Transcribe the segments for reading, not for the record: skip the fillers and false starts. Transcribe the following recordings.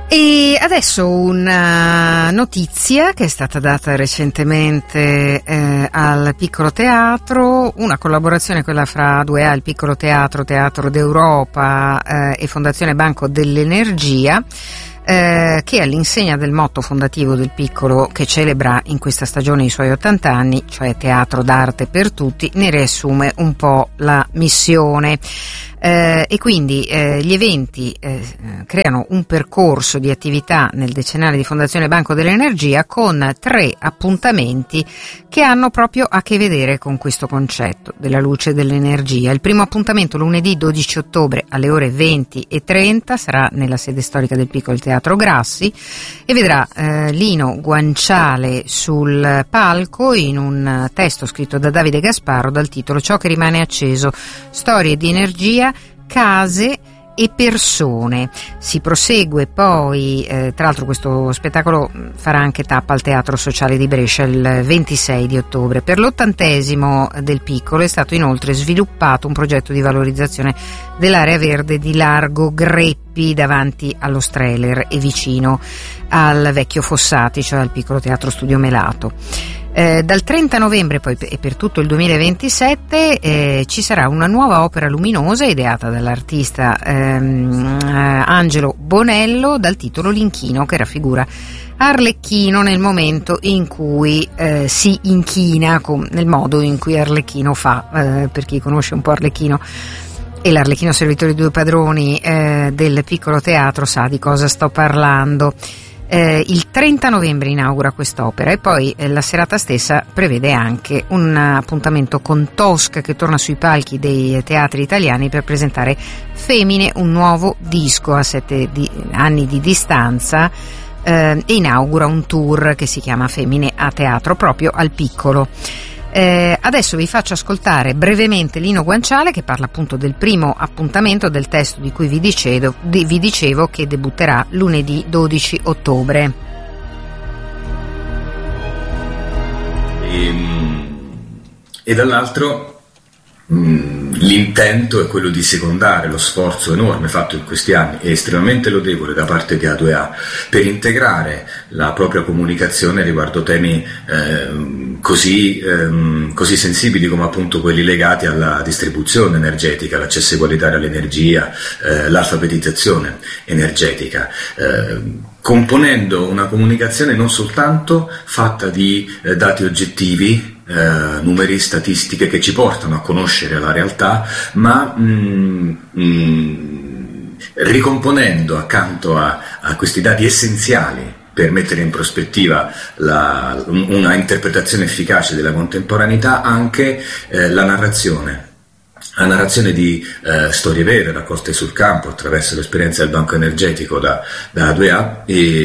E adesso una notizia che è stata data recentemente al Piccolo Teatro, una collaborazione, quella fra 2A, il Piccolo Teatro, Teatro d'Europa e Fondazione Banco dell'Energia, che all'insegna del motto fondativo del Piccolo, che celebra in questa stagione i suoi 80 anni, cioè teatro d'arte per tutti, ne riassume un po' la missione. E quindi gli eventi creano un percorso di attività nel decennale di Fondazione Banco dell'Energia con 3 appuntamenti che hanno proprio a che vedere con questo concetto della luce dell'energia. Il primo appuntamento lunedì 12 ottobre alle ore 20:30 sarà nella sede storica del Piccolo Teatro Grassi e vedrà Lino Guanciale sul palco in un testo scritto da Davide Gasparro dal titolo Ciò che rimane acceso, storie di energia, case e persone. Si prosegue poi, tra l'altro questo spettacolo farà anche tappa al Teatro Sociale di Brescia il 26 di ottobre. Per l'80° del Piccolo è stato inoltre sviluppato un progetto di valorizzazione dell'area verde di Largo Greppi davanti allo Streller e vicino al vecchio Fossati, cioè al Piccolo Teatro Studio Melato. Dal 30 novembre poi e per tutto il 2027 ci sarà una nuova opera luminosa ideata dall'artista Angelo Bonello dal titolo L'Inchino, che raffigura Arlecchino nel momento in cui si inchina, nel modo in cui Arlecchino fa, per chi conosce un po' Arlecchino e l'Arlecchino servitore di 2 padroni del Piccolo Teatro sa di cosa sto parlando. Il 30 novembre inaugura quest'opera e poi la serata stessa prevede anche un appuntamento con Tosca, che torna sui palchi dei teatri italiani per presentare Femmine, un nuovo disco a 7 anni di distanza, e inaugura un tour che si chiama Femmine a Teatro proprio al Piccolo. Adesso vi faccio ascoltare brevemente Lino Guanciale, che parla appunto del primo appuntamento del testo di cui vi dicevo che debutterà lunedì 12 ottobre. E dall'altro l'intento è quello di secondare lo sforzo enorme fatto in questi anni e estremamente lodevole da parte di A2A per integrare la propria comunicazione riguardo temi così sensibili come appunto quelli legati alla distribuzione energetica, l'accesso egualitario all'energia, l'alfabetizzazione energetica, componendo una comunicazione non soltanto fatta di dati oggettivi, numeri, statistiche che ci portano a conoscere la realtà, ma ricomponendo accanto a questi dati essenziali per mettere in prospettiva una interpretazione efficace della contemporaneità anche la narrazione di storie vere raccolte sul campo attraverso l'esperienza del banco energetico da A2A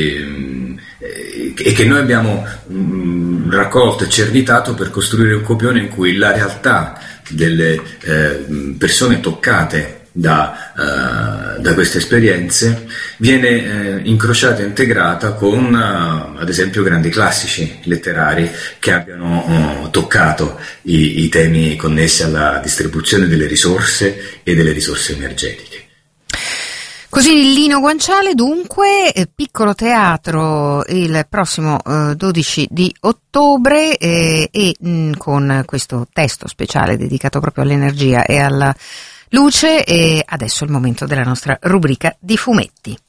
e che noi abbiamo raccolto e cernitato per costruire un copione in cui la realtà delle persone toccate da queste esperienze viene incrociata e integrata con ad esempio grandi classici letterari che abbiano toccato i temi connessi alla distribuzione delle risorse e delle risorse energetiche. Così Lino Guanciale, dunque, Piccolo Teatro il prossimo 12 di ottobre e con questo testo speciale dedicato proprio all'energia e alla luce. E adesso è il momento della nostra rubrica di fumetti.